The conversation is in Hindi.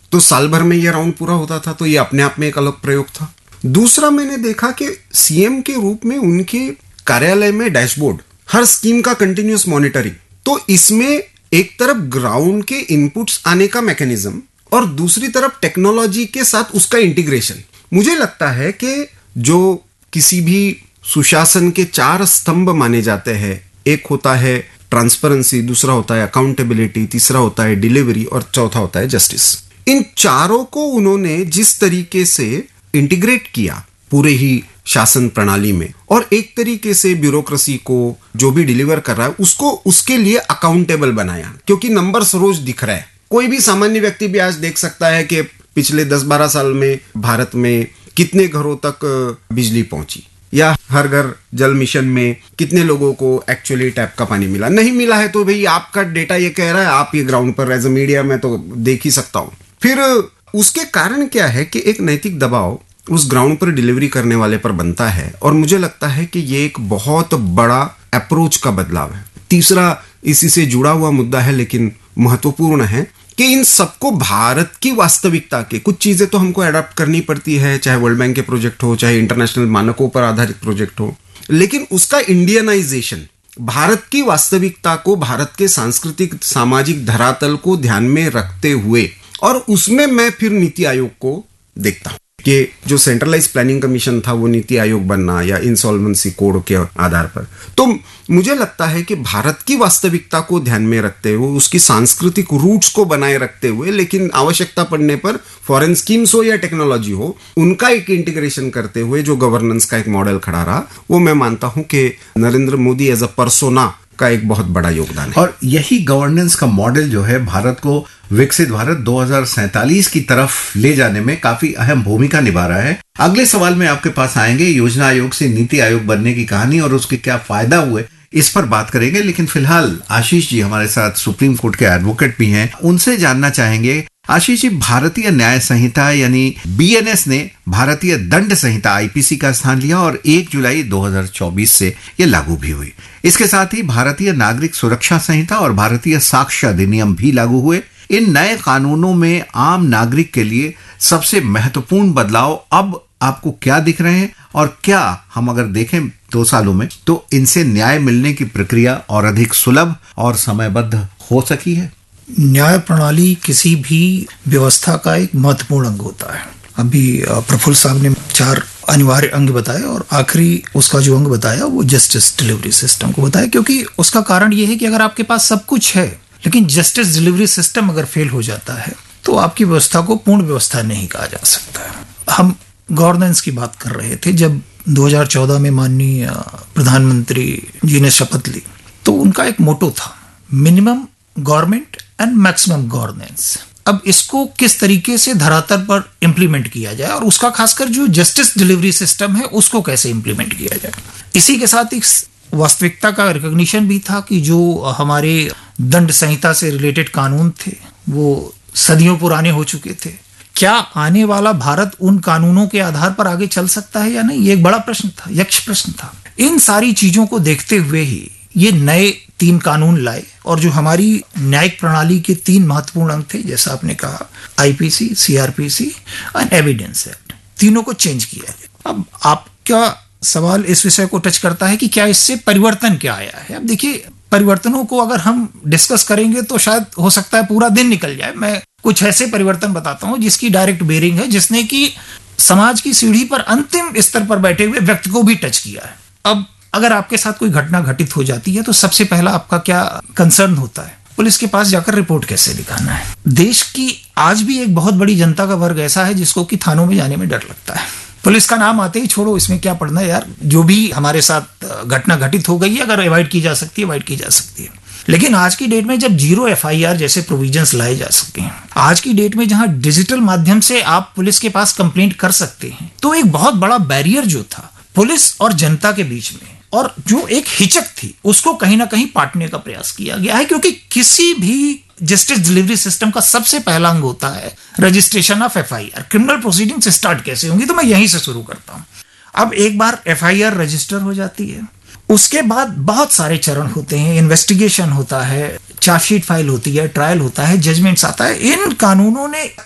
तो साल भर में ये राउंड पूरा होता था, तो ये अपने आप में एक अलग प्रयोग था। दूसरा मैंने देखा कि सीएम के रूप में उनके कार्यालय में डैशबोर्ड, हर स्कीम का कंटिन्यूअस मॉनिटरिंग, तो इसमें एक तरफ ग्राउंड के इनपुट्स आने का मैकेनिज्म और दूसरी तरफ टेक्नोलॉजी के साथ उसका इंटीग्रेशन। मुझे लगता है कि जो किसी भी सुशासन के 4 स्तंभ माने जाते हैं, एक होता है ट्रांसपेरेंसी, दूसरा होता है अकाउंटेबिलिटी, तीसरा होता है डिलीवरी और चौथा होता है जस्टिस। इन चारों को उन्होंने जिस तरीके से इंटीग्रेट किया पूरे ही शासन प्रणाली में, और एक तरीके से ब्यूरोक्रेसी को जो भी डिलीवर कर रहा है उसको उसके लिए अकाउंटेबल बनाया, क्योंकि नंबर्स रोज दिख रहा है। कोई भी सामान्य व्यक्ति भी आज देख सकता है कि पिछले 10-12 साल में भारत में कितने घरों तक बिजली पहुंची, या हर घर जल मिशन में कितने लोगों को एक्चुअली टैप का पानी मिला। नहीं मिला है तो भाई आपका डेटा ये कह रहा है, आप ये ग्राउंड पर एज ए मीडिया में तो देख ही सकता हूं। फिर उसके कारण क्या है कि एक नैतिक दबाव उस ग्राउंड पर डिलीवरी करने वाले पर बनता है, और मुझे लगता है कि ये एक बहुत बड़ा अप्रोच का बदलाव है। तीसरा इसी से जुड़ा हुआ मुद्दा है लेकिन महत्वपूर्ण है कि इन सबको भारत की वास्तविकता के कुछ चीजें तो हमको अडॉप्ट करनी पड़ती है, चाहे वर्ल्ड बैंक के प्रोजेक्ट हो, चाहे इंटरनेशनल मानकों पर आधारित प्रोजेक्ट हो, लेकिन उसका इंडियनाइजेशन भारत की वास्तविकता को, भारत के सांस्कृतिक सामाजिक धरातल को ध्यान में रखते हुए, और उसमें मैं फिर नीति आयोग को देखता हूं कि जो सेंट्रलाइज प्लानिंग कमीशन था वो नीति आयोग बनना, या इंसॉल्वेंसी कोड के आधार पर। तो मुझे लगता है कि भारत की वास्तविकता को ध्यान में रखते हुए, उसकी सांस्कृतिक रूट्स को बनाए रखते हुए, लेकिन आवश्यकता पड़ने पर फॉरेन स्कीम्स हो या टेक्नोलॉजी हो, उनका एक इंटीग्रेशन करते हुए जो गवर्नेंस का एक मॉडल खड़ा रहा, वो मैं मानता हूं कि Narendra Modi as a persona का एक बहुत बड़ा योगदान है। और यही गवर्नेंस का मॉडल जो है भारत को विकसित भारत 2047 की तरफ ले जाने में काफी अहम भूमिका निभा रहा है। अगले सवाल में आपके पास आएंगे, योजना आयोग से नीति आयोग बनने की कहानी और उसके क्या फायदा हुए, इस पर बात करेंगे। लेकिन फिलहाल आशीष जी हमारे साथ सुप्रीम कोर्ट के एडवोकेट भी हैं, उनसे जानना चाहेंगे। आशीष जी, भारतीय न्याय संहिता यानी बीएनएस ने भारतीय दंड संहिता आईपीसी का स्थान लिया और 1 जुलाई 2024 से ये लागू भी हुई। इसके साथ ही भारतीय नागरिक सुरक्षा संहिता और भारतीय साक्ष्य अधिनियम भी लागू हुए। इन नए कानूनों में आम नागरिक के लिए सबसे महत्वपूर्ण बदलाव अब आपको क्या दिख रहे हैं, और क्या हम अगर देखें 2 सालों में तो इनसे न्याय मिलने की प्रक्रिया और अधिक सुलभ और समयबद्ध हो सकी है? न्याय प्रणाली किसी भी व्यवस्था का एक महत्वपूर्ण अंग होता है। अभी प्रफुल्ल साहब ने 4 अनिवार्य अंग बताए, और आखिरी उसका जो अंग बताया वो जस्टिस डिलीवरी सिस्टम को बताया, क्योंकि उसका कारण ये है कि अगर आपके पास सब कुछ है लेकिन जस्टिस डिलीवरी सिस्टम अगर फेल हो जाता है तो आपकी व्यवस्था को पूर्ण व्यवस्था नहीं कहा जा सकता है। हम गवर्नेंस की बात कर रहे थे, जब 2014 में माननीय प्रधानमंत्री जी ने शपथ ली तो उनका एक मोटो था, minimum government and maximum governance. अब इसको किस तरीके से धरातल पर इंप्लीमेंट किया जाए, और उसका खासकर जो जस्टिस डिलीवरी सिस्टम है उसको कैसे इंप्लीमेंट किया जाए। इसी के साथ एक वास्तविकता का रिकॉग्निशन भी था कि जो हमारे दंड संहिता से रिलेटेड कानून थे वो सदियों पुराने हो चुके थे। क्या आने वाला भारत उन कानूनों के आधार पर आगे चल सकता है या नहीं, ये एक बड़ा प्रश्न था, यक्ष प्रश्न था। इन सारी चीजों को देखते हुए ही ये नए 3 कानून लाए, और जो हमारी न्यायिक प्रणाली के 3 महत्वपूर्ण अंग थे, जैसा आपने कहा, आईपीसी, सीआरपीसी और एविडेंस एक्ट, तीनों को चेंज किया गया। अब आपका सवाल इस विषय को टच करता है कि क्या इससे परिवर्तन क्या आया है। अब देखिए, परिवर्तनों को अगर हम डिस्कस करेंगे तो शायद हो सकता है पूरा दिन निकल जाए। मैं कुछ ऐसे परिवर्तन बताता हूं जिसकी डायरेक्ट बेरिंग है, जिसने कि समाज की सीढ़ी पर अंतिम स्तर पर बैठे हुए व्यक्ति को भी टच किया है। अब अगर आपके साथ कोई घटना घटित हो जाती है तो सबसे पहला आपका क्या कंसर्न होता है, पुलिस के पास जाकर रिपोर्ट कैसे लिखाना है। देश की आज भी एक बहुत बड़ी जनता का वर्ग ऐसा है जिसको कि थानों में जाने में डर लगता है। पुलिस का नाम आते ही छोड़ो, इसमें क्या पढ़ना है यार, जो भी हमारे साथ घटना घटित हो गई है अगर अवॉइड की जा सकती है अवॉइड की जा सकती है। लेकिन आज की डेट में जब 0 FIR जैसे प्रोविजंस लाए जा सके हैं, आज की डेट में जहां डिजिटल माध्यम से आप पुलिस के पास कंप्लेंट कर सकते हैं, तो एक बहुत बड़ा बैरियर जो था पुलिस और जनता के बीच में, और जो एक हिचक थी, उसको कहीं ना कहीं पाटने का प्रयास किया गया है। क्योंकि किसी भी जस्टिस डिलीवरी सिस्टम का सबसे पहला अंग होता है registration of FIR। Criminal proceedings start कैसे होंगी, तो मैं यहीं से शुरू करता हूं। अब एक बार FIR रजिस्टर हो जाती है, उसके बाद बहुत सारे चरण होते हैं, इन्वेस्टिगेशन होता है, चार्जशीट फाइल होती है, ट्रायल होता है, जजमेंट्स आता है। इन कानूनों ने